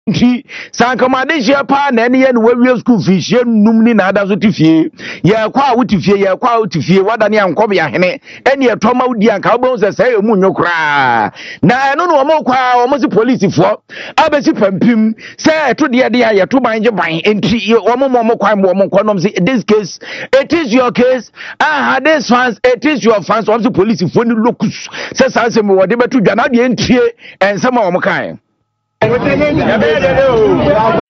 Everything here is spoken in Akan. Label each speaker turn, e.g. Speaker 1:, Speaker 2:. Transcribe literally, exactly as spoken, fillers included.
Speaker 1: nti sankamade hia pa na ene ye no wawie school fees hia num ni na ada so tifie ye kwa a wotifie ye kwa a wotifie wadane ankob ya hene ene ye toma wudi anka wo se se emu nyokra na eno no omo kwa omo si police fo abesi pampim se eto de de ya to banje ban enti omo omo kwa mo omo kwa no say this case it is your case ah this fans it is your fans omo si police fo ni locus se sanse me wode beto dwa na de entie ensema omo kan.